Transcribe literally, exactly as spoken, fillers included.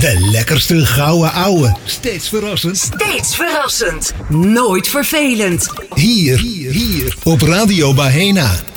De lekkerste gouden ouwe. Steeds verrassend. Steeds verrassend. Nooit vervelend. Hier, hier, hier. Op Radio Bahena.